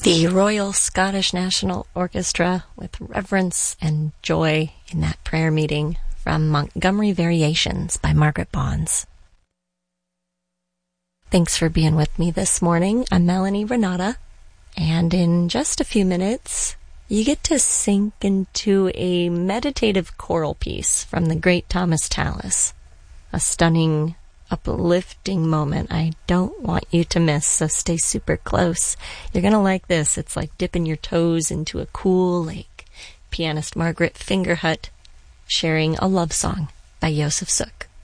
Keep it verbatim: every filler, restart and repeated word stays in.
The Royal Scottish National Orchestra with reverence and joy in that prayer meeting from Montgomery Variations by Margaret Bonds. Thanks for being with me this morning. I'm Melanie Renata, and in just a few minutes, you get to sink into a meditative choral piece from the great Thomas Tallis. A stunning, uplifting moment I don't want you to miss, so stay super close. You're gonna like this. It's like dipping your toes into a cool lake. Pianist Margaret Fingerhut sharing a love song by Josef Suk.